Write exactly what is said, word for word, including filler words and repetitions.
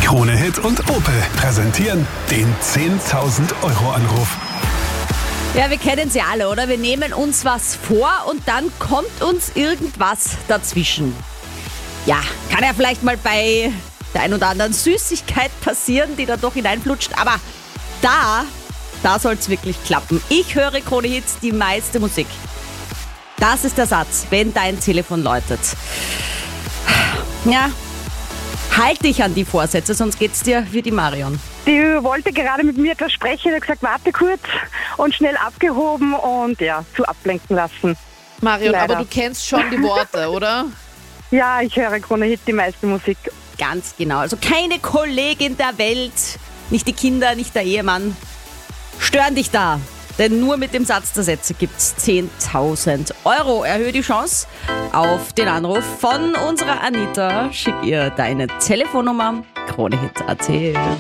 Krone Hit und Opel präsentieren den zehntausend Euro Anruf. Ja, wir kennen sie alle, oder? Wir nehmen uns was vor und dann kommt uns irgendwas dazwischen. Ja, kann ja vielleicht mal bei der ein oder anderen Süßigkeit passieren, die da doch hineinflutscht, aber da, da soll es wirklich klappen. Ich höre Krone Hits, die meiste Musik. Das ist der Satz, wenn dein Telefon läutet. Ja, halt dich an die Vorsätze, sonst geht's dir wie die Marion. Die wollte gerade mit mir etwas sprechen, hat gesagt, warte kurz und schnell abgehoben und ja, zu ablenken lassen. Marion, Leider. aber du kennst schon die Worte, oder? Ja, ich höre Krone Hit, die meiste Musik. Ganz genau. Also keine Kollegin der Welt, nicht die Kinder, nicht der Ehemann, stören dich da. Denn nur mit dem Satz der Sätze gibt's zehntausend Euro. Erhöhe die Chance auf den Anruf von unserer Anita. Schick ihr deine Telefonnummer. Krone Hit Punkt at.